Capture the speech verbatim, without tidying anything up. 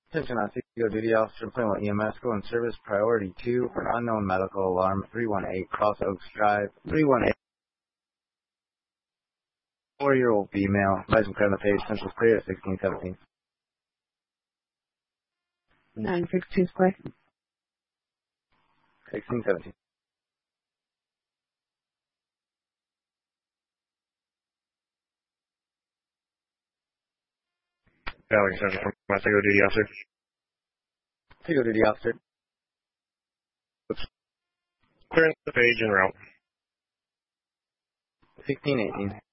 Attention on Go duty officer Plainwell E M S, go in service priority two for an unknown medical alarm, three one eight Cross Oaks Drive, three one eight. Four-year-old female, license clear on the page, central clear at sixteen seventeen. nine sixteen square. sixteen seventeen. Valley Central from my Go duty officer. Go duty officer. Clearing the page en route. sixteen eighteen.